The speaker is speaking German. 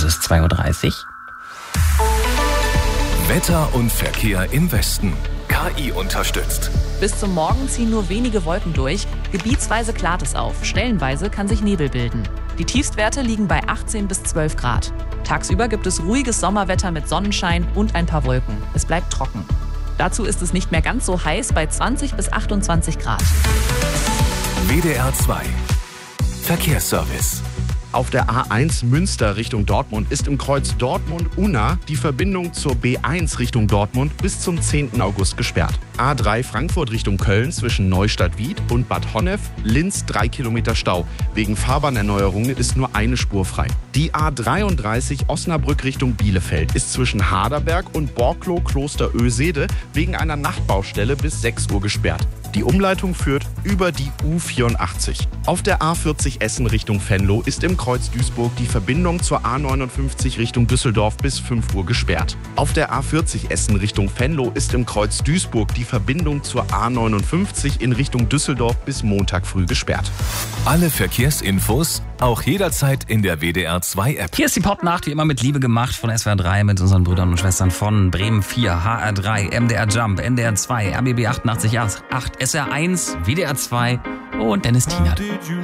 Es ist 2:30 Uhr. Wetter und Verkehr im Westen. KI unterstützt. Bis zum Morgen ziehen nur wenige Wolken durch. Gebietsweise klart es auf. Stellenweise kann sich Nebel bilden. Die Tiefstwerte liegen bei 18 bis 12 Grad. Tagsüber gibt es ruhiges Sommerwetter mit Sonnenschein und ein paar Wolken. Es bleibt trocken. Dazu ist es nicht mehr ganz so heiß bei 20 bis 28 Grad. WDR 2 Verkehrsservice. Auf der A1 Münster Richtung Dortmund ist im Kreuz Dortmund-Unna die Verbindung zur B1 Richtung Dortmund bis zum 10. August gesperrt. A3 Frankfurt Richtung Köln zwischen Neustadt-Wied und Bad Honnef, Linz 3 Kilometer Stau. Wegen Fahrbahnerneuerungen ist nur eine Spur frei. Die A33 Osnabrück Richtung Bielefeld ist zwischen Harderberg und Borklow-Klosterösede wegen einer Nachtbaustelle bis 6 Uhr gesperrt. Die Umleitung führt über die U84. Auf der A40 Essen Richtung Venlo ist im Kreuz Duisburg die Verbindung zur A59 Richtung Düsseldorf bis 5 Uhr gesperrt. Auf der A40 Essen Richtung Venlo ist im Kreuz Duisburg die Verbindung zur A59 in Richtung Düsseldorf bis Montag früh gesperrt. Alle Verkehrsinfos auch jederzeit in der WDR 2 App. Hier ist die Popnacht, wie immer mit Liebe gemacht von SWR 3 mit unseren Brüdern und Schwestern von Bremen 4, HR 3, MDR Jump, NDR 2, RBB 88.8, SR 1, WDR 2 und Dennis Tienert.